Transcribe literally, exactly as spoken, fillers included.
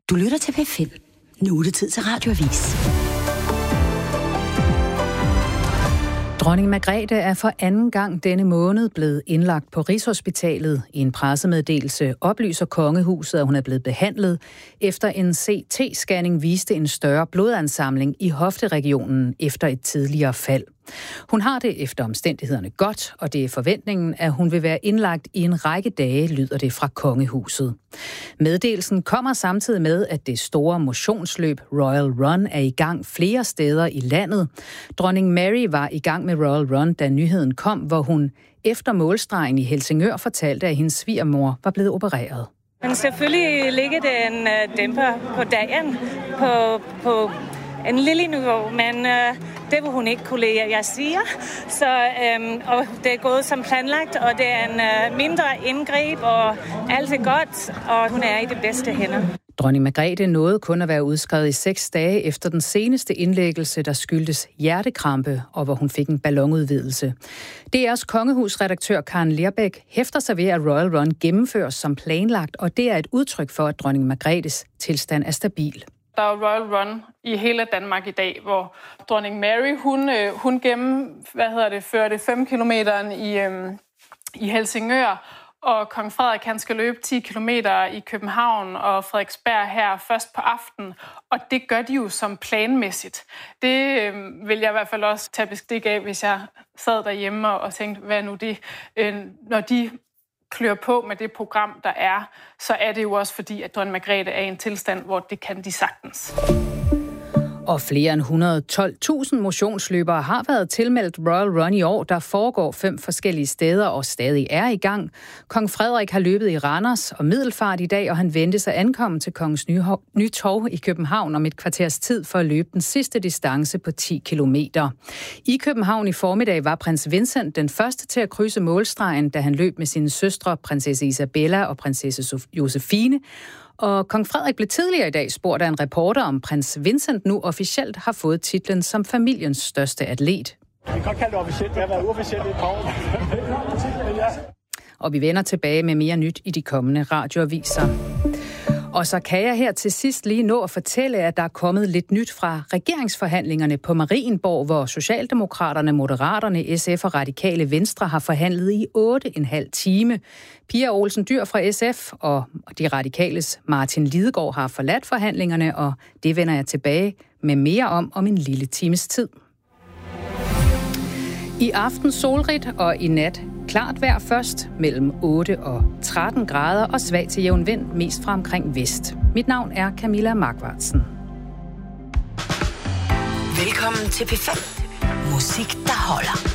Du lytter til P fem. Nu er det tid til Radioavis. Dronning Margrethe er for anden gang denne måned blevet indlagt på Rigshospitalet. I en pressemeddelelse oplyser kongehuset, at hun er blevet behandlet, efter en C T-scanning viste en større blodansamling i hofteregionen efter et tidligere fald. Hun har det efter omstændighederne godt, og det er forventningen, at hun vil være indlagt i en række dage, lyder det fra kongehuset. Meddelelsen kommer samtidig med, at det store motionsløb Royal Run er i gang flere steder i landet. Dronning Mary var i gang med Royal Run, da nyheden kom, hvor hun efter målstregen i Helsingør fortalte, at hendes svigermor var blevet opereret. Men selvfølgelig ligger det en uh, dæmper på dagen på, på en lille niveau, men uh, det vil hun ikke kunne lide, jeg siger. Så, um, og det er gået som planlagt, og det er en uh, mindre indgreb, og alt er godt, og hun er i det bedste hænder. Dronning Margrethe nåede kun at være udskrevet i seks dage efter den seneste indlæggelse, der skyldtes hjertekrampe, og hvor hun fik en ballonudvidelse. D R's kongehusredaktør Karen Lerbæk hæfter sig ved, at Royal Run gennemføres som planlagt, og det er et udtryk for, at dronning Margrethes tilstand er stabil. Der er Royal Run i hele Danmark i dag, hvor dronning Mary, hun, hun gennem, hvad hedder det, førte fem kilometer i, øhm, i Helsingør, og kong Frederik, han skal løbe ti kilometer i København og Frederiksberg her først på aftenen, og det gør de jo som planmæssigt. Det øh, vil jeg i hvert fald også tage bestik af, hvis jeg sad derhjemme og tænkte, hvad nu det, øh, når de klør på med det program, der er, så er det jo også fordi, at dronning Margrethe er i en tilstand, hvor det kan de sagtens. Og flere end et hundrede og tolv tusind motionsløbere har været tilmeldt Royal Run i år, der foregår fem forskellige steder og stadig er i gang. Kong Frederik har løbet i Randers og Middelfart i dag, og han ventes at ankomme til Kongens Nytorv i København om et kvarters tid for at løbe den sidste distance på ti kilometer. I København i formiddag var prins Vincent den første til at krydse målstregen, da han løb med sine søstre, prinsesse Isabella og prinsesse Josefine. Og kong Frederik blev tidligere i dag spurgt af en reporter, om prins Vincent nu officielt har fået titlen som familiens største atlet. Vi kan godt kalde det officielt, det har været uofficielt i et par år. Og vi vender tilbage med mere nyt i de kommende radioaviser. Og så kan jeg her til sidst lige nå at fortælle, at der er kommet lidt nyt fra regeringsforhandlingerne på Marienborg, hvor Socialdemokraterne, Moderaterne, S F og Radikale Venstre har forhandlet i otte og en halv time. Pia Olsen Dyhr fra S F og de radikales Martin Lidegaard har forladt forhandlingerne, og det vender jeg tilbage med mere om om en lille times tid. I aften solrigt og i nat klart vejr først mellem otte og tretten grader og svag til jævn vind, mest fra omkring vest. Mit navn er Camilla Markvartsen. Velkommen til P fem. Musik, der holder.